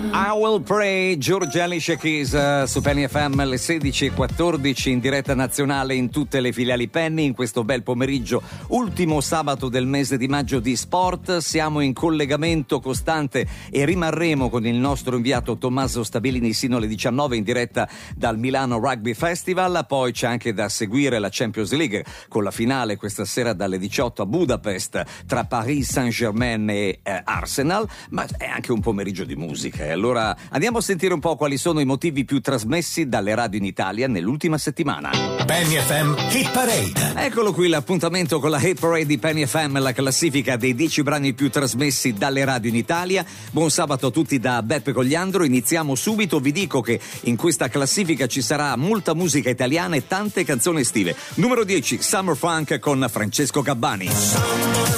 I Will Pray, George Alicia Keys su Penny FM alle 16:14 in diretta nazionale in tutte le filiali Penny in questo bel pomeriggio, ultimo sabato del mese di maggio di sport. Siamo in collegamento costante e rimarremo con il nostro inviato Tommaso Stabilini sino alle 19 in diretta dal Milano Rugby Festival. Poi c'è anche da seguire la Champions League con la finale questa sera dalle 18 a Budapest tra Paris Saint-Germain e Arsenal, ma è anche un pomeriggio di musica. Allora andiamo a sentire un po' quali sono i motivi più trasmessi dalle radio in Italia nell'ultima settimana. Penny FM Hit Parade. Eccolo qui l'appuntamento con la Hit Parade di Penny FM, la classifica dei 10 brani più trasmessi dalle radio in Italia. Buon sabato a tutti da Beppe Cogliandro. Iniziamo subito, vi dico che in questa classifica ci sarà molta musica italiana e tante canzoni estive. Numero 10, Summer Funk con Francesco Gabbani.